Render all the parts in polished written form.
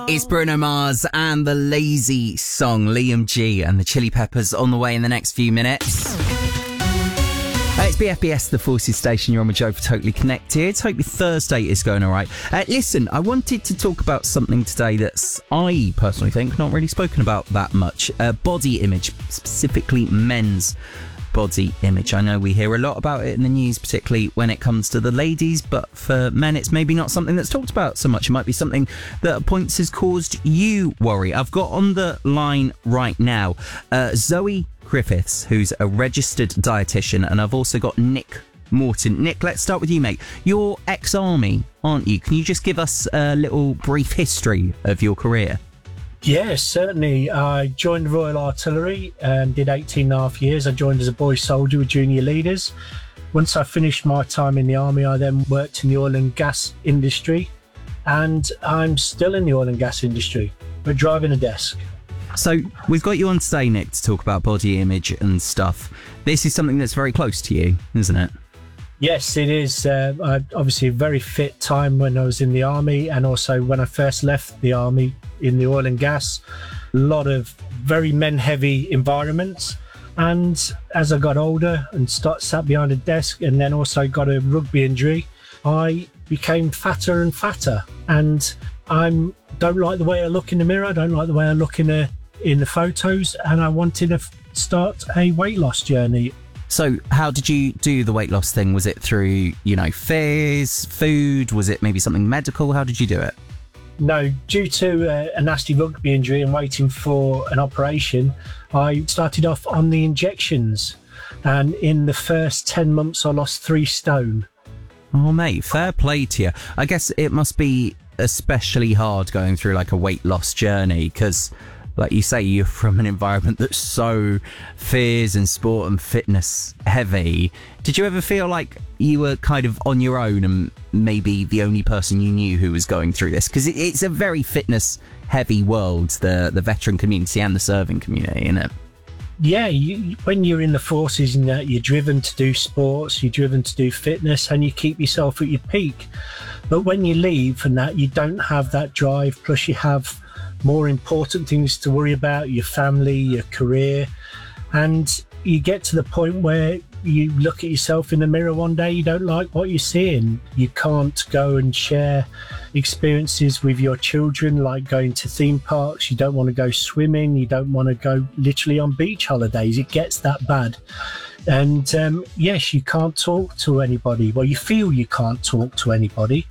It's Bruno Mars and the Lazy Song. Liam G and the Chili Peppers on the way in the next few minutes. It's BFBS, the Forces Station. You're on with Joe for Totally Connected. Hope your Thursday is going all right. Listen, I wanted to talk about something today that's, I personally think, not really spoken about that much. Body image, specifically men's body image. I know we hear a lot about it in the news, particularly when it comes to the ladies, but for men it's maybe not something that's talked about so much. It might be something that at points has caused you worry. I've got on the line right now Zoe Griffiths, who's a registered dietitian, and I've also got Nick Morton. Nick, let's start with you, mate. You're ex-army, aren't you? Can you just give us a little brief history of your career? Yes, certainly. I joined the Royal Artillery and did 18 and a half years. I joined as a boy soldier with junior leaders. Once I finished my time in the army, I then worked in the oil and gas industry, and I'm still in the oil and gas industry, but driving a desk. So we've got you on today, Nick, to talk about body image and stuff. This is something that's very close to you, isn't it? Yes, it is. Obviously a very fit time when I was in the army, and also when I first left the army in the oil and gas. A lot of very men-heavy environments. And as I got older and sat behind a desk and then also got a rugby injury, I became fatter and fatter. And I don't like the way I look in the mirror. I don't like the way I look in the photos. And I wanted to start a weight loss journey. So how did you do the weight loss thing? Was it through, fears, food? Was it maybe something medical? How did you do it? No, due to a nasty rugby injury and waiting for an operation, I started off on the injections. And in the first 10 months, I lost 3 stone. Oh, mate, fair play to you. I guess it must be especially hard going through like a weight loss journey because, like you say, you're from an environment that's so fears and sport and fitness heavy. Did you ever feel like you were kind of on your own and maybe the only person you knew who was going through this? Because it's a very fitness heavy world, the veteran community and the serving community, isn't it? Yeah, when you're in the forces and that, you're driven to do sports, you're driven to do fitness, and you keep yourself at your peak. But when you leave and that, you don't have that drive, plus you have more important things to worry about, your family, your career. And you get to the point where you look at yourself in the mirror one day, you don't like what you're seeing. You can't go and share experiences with your children, like going to theme parks. You don't want to go swimming. You don't want to go literally on beach holidays. It gets that bad. And yes, you can't talk to anybody. Well, you feel you can't talk to anybody.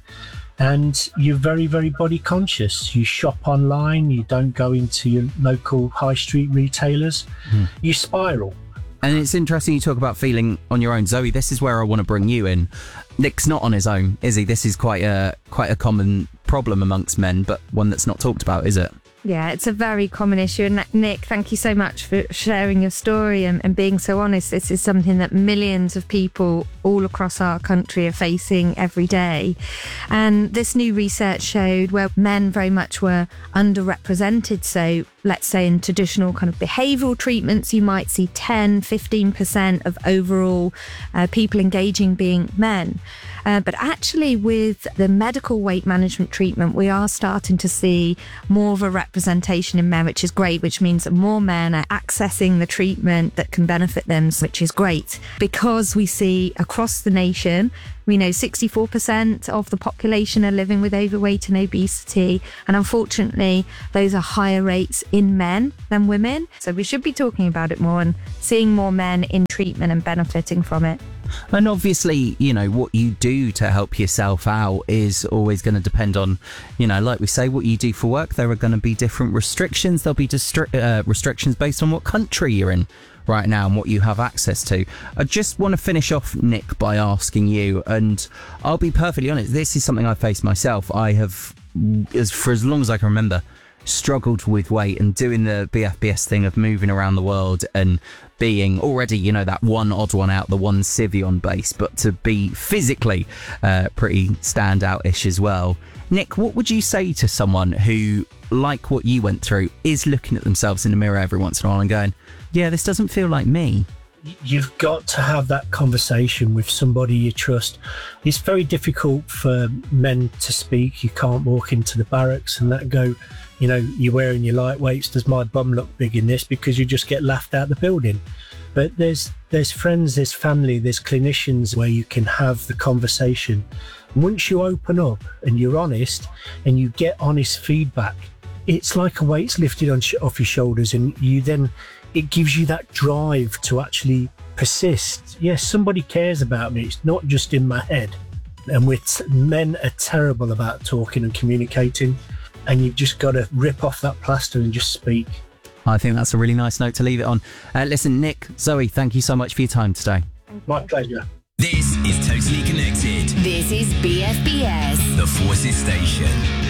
And you're very, very body conscious. You shop online. You don't go into your local high street retailers. You spiral. And it's interesting you talk about feeling on your own. Zoe, this is where I want to bring you in. Nick's not on his own, is he? This is quite a common problem amongst men, but one that's not talked about, is it? Yeah, it's a very common issue. And Nick, thank you so much for sharing your story and being so honest. This is something that millions of people all across our country are facing every day. And this new research showed where men very much were underrepresented. So let's say in traditional kind of behavioural treatments, you might see 10, 15% of overall people engaging being men. But actually with the medical weight management treatment, we are starting to see more of a representation in men, which is great, which means that more men are accessing the treatment that can benefit them, which is great. Because we see across the nation, we know 64% of the population are living with overweight and obesity. And unfortunately, those are higher rates in men than women. So we should be talking about it more and seeing more men in treatment and benefiting from it. And obviously, what you do to help yourself out is always going to depend on, like we say, what you do for work. There are going to be different restrictions. There'll be restrictions based on what country you're in right now and what you have access to. I just want to finish off, Nick, by asking you, and I'll be perfectly honest, this is something I face myself. I have, for as long as I can remember, struggled with weight and doing the BFBS thing of moving around the world and being already, that one odd one out, the one civvy on base, but to be physically pretty standout-ish as well. Nick, what would you say to someone who, like what you went through, is looking at themselves in the mirror every once in a while and going, yeah, this doesn't feel like me? you've got to have that conversation with somebody you trust. It's very difficult for men to speak. You can't walk into the barracks and go, you're wearing your lightweights. Does my bum look big in this? Because you just get laughed out the building. But there's friends, there's family, there's clinicians where you can have the conversation. Once you open up and you're honest and you get honest feedback, it's like a weight's lifted off your shoulders, and it gives you that drive to actually persist. Yes, somebody cares about me. It's not just in my head. And men are terrible about talking and communicating, and you've just got to rip off that plaster and just speak. I think that's a really nice note to leave it on. Listen, Nick, Zoe, thank you so much for your time today. My pleasure. This is Totally Connected. This is BFBS, The Forces Station.